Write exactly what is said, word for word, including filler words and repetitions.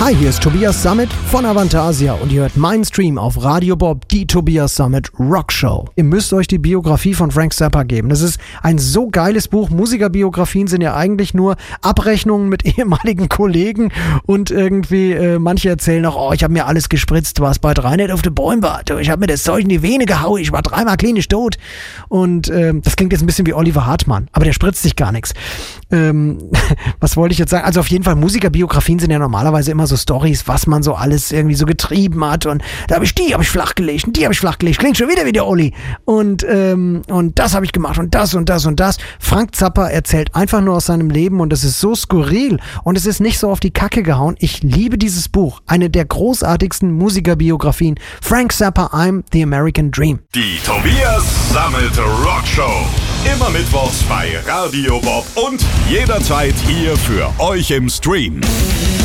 Hi, hier ist Tobias Sammet von Avantasia und ihr hört meinen Stream auf Radio Bob, die Tobias Sammet Rock Show. Ihr müsst euch die Biografie von Frank Zappa geben. Das ist ein so geiles Buch. Musikerbiografien sind ja eigentlich nur Abrechnungen mit ehemaligen Kollegen und irgendwie, äh, manche erzählen noch, oh, ich habe mir alles gespritzt, was bei dreihundert auf den Bäumen war. Ich habe mir das Zeug in die Vene gehauen, ich war dreimal klinisch tot. Und ähm, das klingt jetzt ein bisschen wie Oliver Hartmann, aber der spritzt sich gar nichts. Ähm, was wollte ich jetzt sagen? Also auf jeden Fall, Musikerbiografien sind ja normalerweise immer so Storys, was man so alles irgendwie so getrieben hat, und da habe ich die habe ich flachgelegt und die habe ich flachgelegt, klingt schon wieder wie der Olli, und ähm, und das habe ich gemacht und das und das und das. Frank Zappa erzählt einfach nur aus seinem Leben und es ist so skurril und es ist nicht so auf die Kacke gehauen. Ich liebe dieses Buch, eine der großartigsten Musikerbiografien. Frank Zappa, I'm the American Dream. Die Tobias Sammet Rock Show. Immer mittwochs bei Radio Bob und jederzeit hier für euch im Stream.